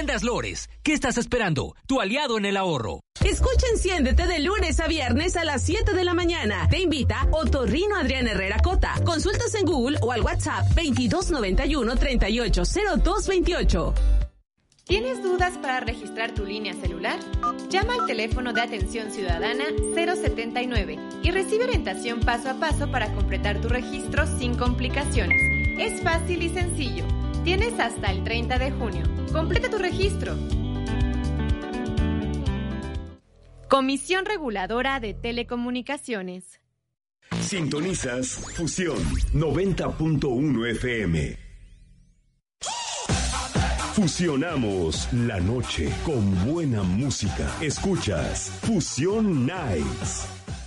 Tiendas Lores. ¿Qué estás esperando? Tu aliado en el ahorro. Escucha Enciéndete de lunes a viernes a las 7 de la mañana. Te invita Otorrino Adrián Herrera Cota. Consultas en Google o al WhatsApp 2291-380228. ¿Tienes dudas para registrar tu línea celular? Llama al teléfono de atención ciudadana 079 y recibe orientación paso a paso para completar tu registro sin complicaciones. Es fácil y sencillo. Tienes hasta el 30 de junio. Completa tu registro. Comisión Reguladora de Telecomunicaciones. Sintonizas Fusión 90.1 FM. Fusionamos la noche con buena música. Escuchas Fusión Nights.